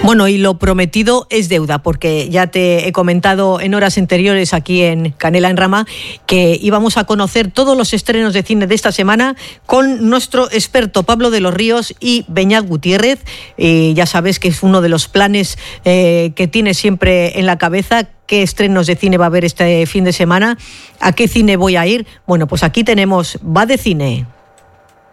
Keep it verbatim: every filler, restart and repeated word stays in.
Bueno, y lo prometido es deuda, porque ya te he comentado en horas anteriores aquí en Canela en Rama que íbamos a conocer todos los estrenos de cine de esta semana con nuestro experto Pablo de los Ríos y Beñat Gutiérrez. Eh, ya sabes que es uno de los planes eh, que tiene siempre en la cabeza. ¿Qué estrenos de cine va a haber este fin de semana? ¿A qué cine voy a ir? Bueno, pues aquí tenemos Va de Cine.